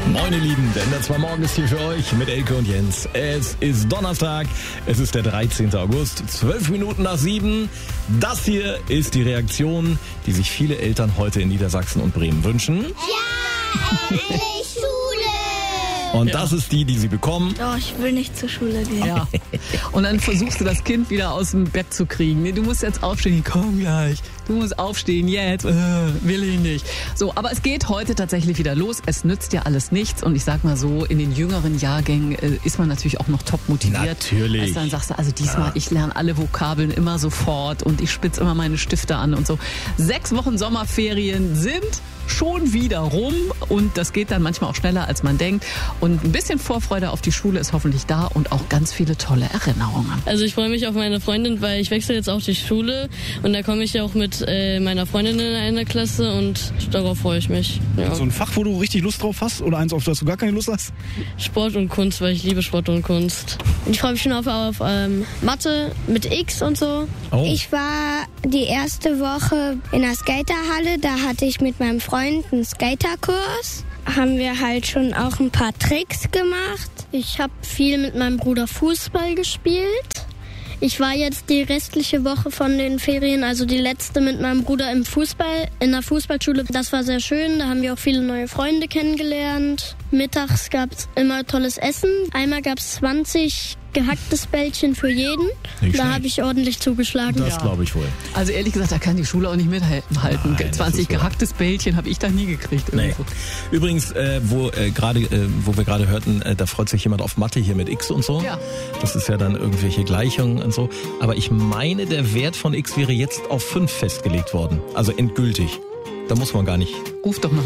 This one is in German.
Moin ihr Lieben, der Ender 2 Morgen ist hier für euch mit Elke und Jens. Es ist Donnerstag, es ist der 13. August, 12 Minuten nach 7. Das hier ist die Reaktion, die sich viele Eltern heute in Niedersachsen und Bremen wünschen. Ja, endlich Schule! Und das ist die sie bekommen. Oh, ich will nicht zur Schule gehen. Ja. Und dann versuchst du das Kind wieder aus dem Bett zu kriegen. Nee, du musst jetzt aufstehen, komm gleich. Du musst aufstehen, jetzt, will ich nicht. So, aber es geht heute tatsächlich wieder los. Es nützt ja alles nichts. Und ich sag mal so, in den jüngeren Jahrgängen ist man natürlich auch noch top motiviert. Natürlich. Also dann sagst du, also diesmal, ich lerne alle Vokabeln immer sofort und ich spitze immer meine Stifte an und so. 6 Wochen Sommerferien sind schon wieder rum und das geht dann manchmal auch schneller, als man denkt. Und ein bisschen Vorfreude auf die Schule ist hoffentlich da und auch ganz viele tolle Erinnerungen. Also ich freue mich auf meine Freundin, weil ich wechsle jetzt auch die Schule und da komme ich ja auch mit meiner Freundin in eine Klasse und darauf freue ich mich. Ja. So ein Fach, wo du richtig Lust drauf hast oder eins, auf das du gar keine Lust hast? Sport und Kunst, weil ich liebe Sport und Kunst. Ich freue mich schon auf Mathe mit X und so. Oh. Ich war die erste Woche in der Skaterhalle, da hatte ich mit meinem Freund einen Skaterkurs. Haben wir halt schon auch ein paar Tricks gemacht. Ich habe viel mit meinem Bruder Fußball gespielt. Ich war jetzt die restliche Woche von den Ferien, also die letzte mit meinem Bruder in der Fußballschule. Das war sehr schön, da haben wir auch viele neue Freunde kennengelernt. Mittags gab es immer tolles Essen. Einmal gab es 20 gehacktes Bällchen für jeden. Nicht Da schlecht. habe ich ordentlich zugeschlagen. Das glaube ich wohl. Also ehrlich gesagt, da kann die Schule auch nicht mithalten. Nein, das 20 ist wahr. gehacktes Bällchen habe ich da nie gekriegt. Nee. Irgendwo. Übrigens, wo wir gerade hörten, da freut sich jemand auf Mathe hier mit X und so. Ja. Das ist ja dann irgendwelche Gleichungen und so. Aber ich meine, der Wert von X wäre jetzt auf 5 festgelegt worden. Also endgültig. Da muss man gar nicht. Ruf doch noch